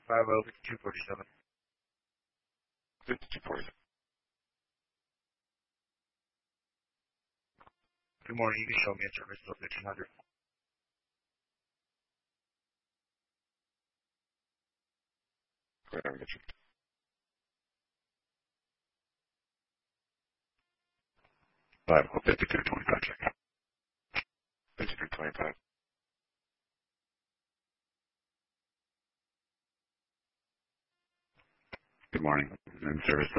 50-247. 5247. Good morning. You can show me a service till 1500. Go ahead and get you. I have a 5225 check. 5225. Good morning. In service